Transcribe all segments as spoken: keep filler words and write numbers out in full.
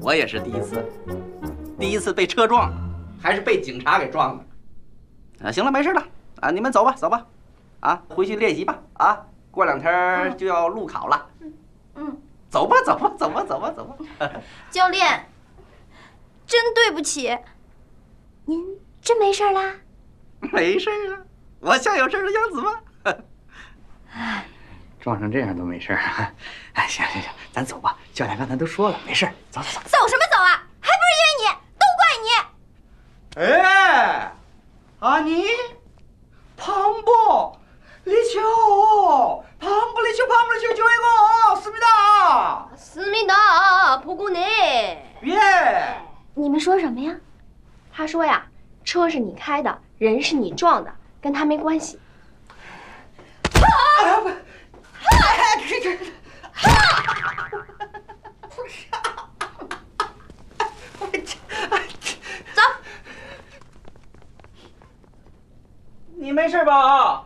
我也是第一次，第一次被车撞，还是被警察给撞的。啊，行了，没事了啊，你们走吧，走吧，啊，回去练习吧，啊，过两天就要路考了。嗯嗯，走吧，走吧，走吧，走吧，走吧。 教练，真对不起，您真没事啦？ 没事啊，我像有事的样子吗？ 哎，撞成这样都没事啊！哎，行行行，咱走吧。教练刚才都说了，没事，走走走。 走什么走啊？还不是因为你，都怪你！ 哎，阿妮，胖不？立秋，胖不立秋，胖不立秋，就一个，思密达， 思密达，蒲公内。 耶！ 你们说什么呀？他说呀，车是你开的，人是你撞的，跟他没关系。 啊！不，哎，这这，不是，我这， 走。 你没事吧？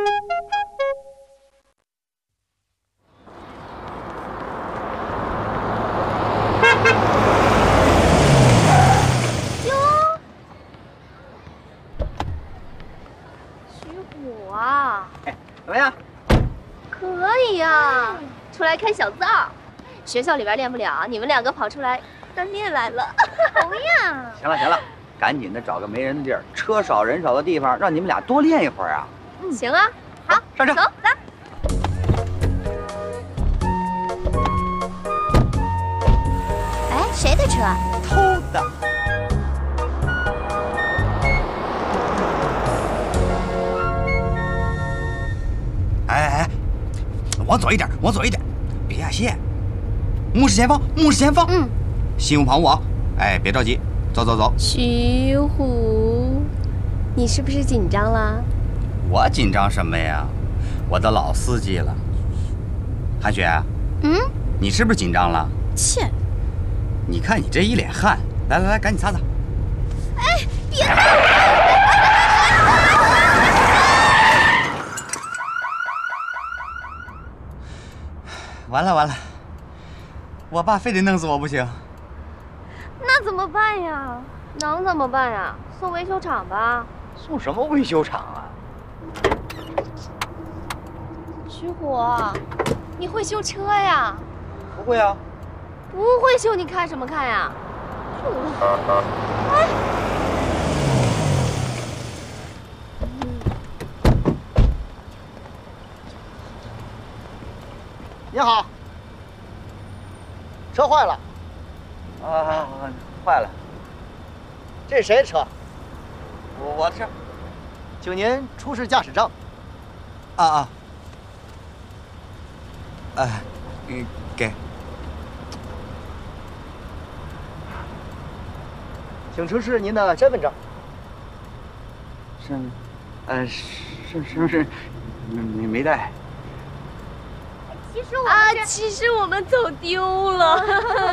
哟，徐虎啊， 哎，怎么样？ 可以呀，出来开小灶。学校里边练不了，你们两个跑出来单练来了。好呀。 行了行了，赶紧的找个没人的地儿，车少人少的地方，让你们俩多练一会儿啊。 嗯，行啊，好， 上车。 走，来。哎，谁的车？ 偷的。哎哎哎，往左一点，往左一点，别压线。目视前方，目视前方。嗯。心无旁骛啊！哎，别着急，走走走。 徐虎，你是不是紧张了？ 我紧张什么呀？我的老司机了。韩雪，嗯，你是不是紧张了？ 切！ 你看你这一脸汗，来来来，赶紧擦擦。 哎，别！ 完了完了，我爸非得弄死我不行。 那怎么办呀？能怎么办呀？送维修厂吧。 送什么维修厂啊？ 徐虎，你会修车呀？ 不会啊。 不会修，你看什么看呀？哎。 你好，车坏了。 啊，坏了。 这是谁的车？ 我我的车。 请您出示驾驶证。 啊啊。哎，嗯，给。 请出示您的身份证。 身，呃，身身份证没没带。 其实我啊，其实我们走丢了。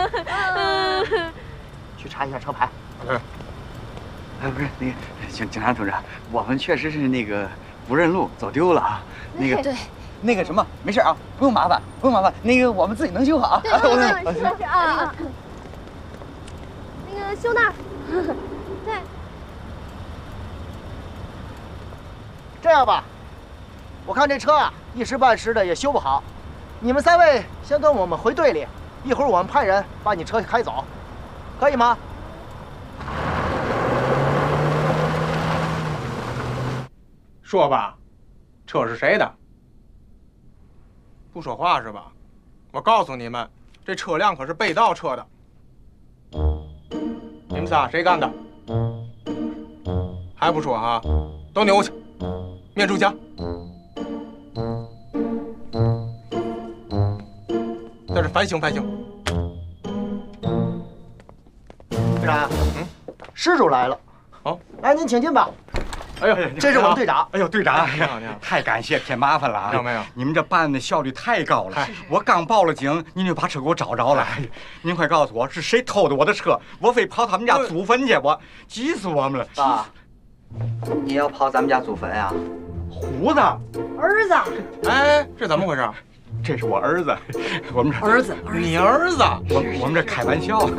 去查一下车牌。 嗯。哎，不是那个警警察同志，我们确实是那个不认路，走丢了啊。那个对， 那个什么，没事啊，不用麻烦，不用麻烦，那个我们自己能修好啊。 对对对，是是啊啊。那个修那儿。对。 这样吧，我看这车啊，一时半时的也修不好。你们三位先跟我们回队里，一会儿我们派人把你车开走，可以吗？ 说吧，车是谁的？不说话是吧？我告诉你们，这车辆可是被盗车的。你们仨谁干的？还不说啊？都扭去，面出墙。在这反省反省。 队长，嗯，失主来了。 好， 来，您请进吧。 哎呦， 这是我们队长。 哎呦，队长， 你好，你好， 太感谢，添麻烦了啊！ 没有没有， 你们这办案的效率太高了。我刚报了警，您就把车给我找着了。您快告诉我是谁偷的我的车，我非跑他们家祖坟去，我急死我们了。 爸， 你要跑咱们家祖坟啊？ 胡子， 儿子。 哎，这怎么回事？ 这是我儿子，我们这儿子，你儿子？ 我我们这开玩笑。